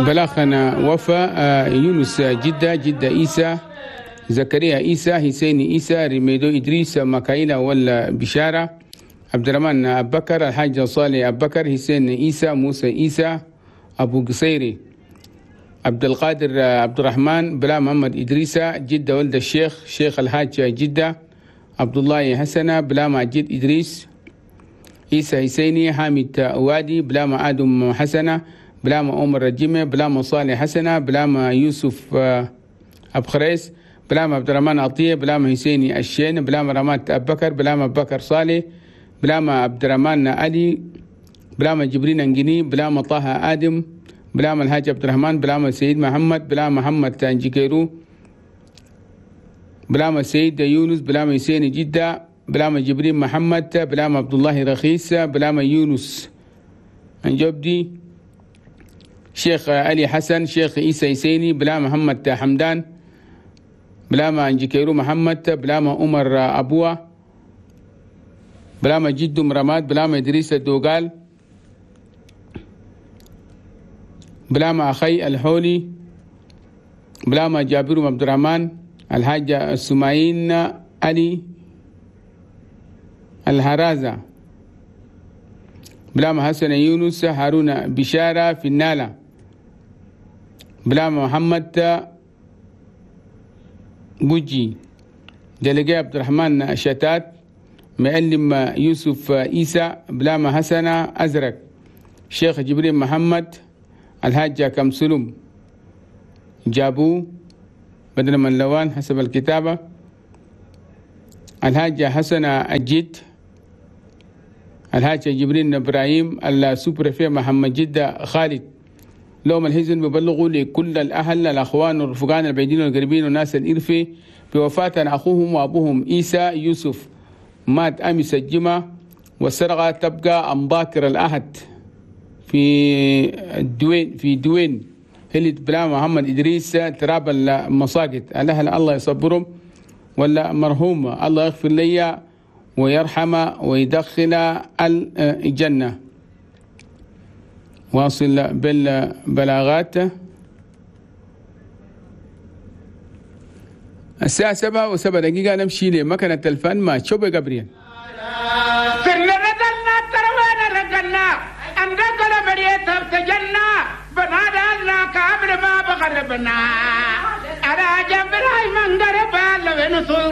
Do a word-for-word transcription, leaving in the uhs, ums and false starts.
بلاخنا وفا يونس جدة جدة إيسا زكريا إيسا حسين إيسا رميدو إدريس مكايلة ولا بشارة عبد الرحمن أبو بكر الحاج صالح أبو بكر حسين إيسا موسى إيسا أبو قصيري عبد القادر عبد الرحمن بلا محمد إدريسة جدة ولد الشيخ شيخ الحاج جدة عبد الله حسنة بلا مجد إدريس إيسا حسيني حامد وادي بلا ما آدم حسنة بلا ما عمر رجيمة بلا ما صالح حسنة بلا ما يوسف أبخريس بلا ما عبد الرحمن عطية بلا ما حسيني الشين بلا ما رمات أبو بكر بلا ما بكر صالح بلا ما عبد الرحمن علي بلا ما جبرين انجني بلا ما طه آدم بلا ما الحاج عبد الرحمن بلا ما سيد محمد بلا ما محمد تانجيكيرو بلا ما سيد يونس بلا ما حسين جدة بلا ما جبرين محمد بلا ما عبد الله رخيص بلا ما يونس انجبدي شيخ علي حسن شيخ عيسى حسيني بلا محمد حمدان بلا ما انجيكيرو محمد بلا ما عمر أبوه بلا ما جدو مرماد بلا ما إدريس الدوغال بلا ما أخي الحولي بلا ما جابر عبد الرحمن الحاج السمايين علي الهرازة بلا ما حسن يونس هارون بشارة في النالة بلا ما محمد بوجي دلقي عبد الرحمن شتات معلم يوسف عيسى بلا ما حسن أزرق شيخ جبريل محمد الحاج كم سلم جابوه بدل من لوان حسب الكتابة الحاج حسن الجد الحاج جبريل إبراهيم السوبرفي محمد جدة خالد لهم الحزن ببلغوا لكل الأهل الأخوان والرفقان البعيدين والقريبين والناس الإرفي بوفاة أخوهم وأبوهم عيسى يوسف مات أمس الجمعة والسرقة تبقى أم باكر الأحد في الدوين في دوين هلي بلا محمد إدريس تراب المساجد الأهل الله يصبرهم ولا مرحوم الله يغفر لي ويرحم ويدخل الجنة. واصل بالبلاغات الساعة سبعة وسبع دقيقة نمشي لمكنة الفن مع شوبي جابرييل. سنة رجلنا تروانا رجلنا عندك لبريت تجنا بنادلنا كابر ما بغربنا على جبراي من درب الله ونصور